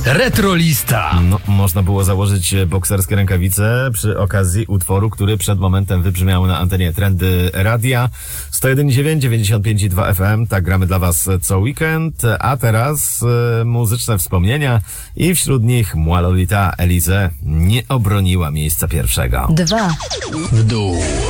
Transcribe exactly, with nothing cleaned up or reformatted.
Retrolista. No, można było założyć bokserskie rękawice przy okazji utworu, który przed momentem wybrzmiał na antenie Trendy Radia sto jeden i dziewięć, dziewięćdziesiąt pięć i dwa F M. Tak gramy dla was co weekend, a teraz e, muzyczne wspomnienia i wśród nich mła Lolita Elize nie obroniła miejsca pierwszego. Dwa. W dół.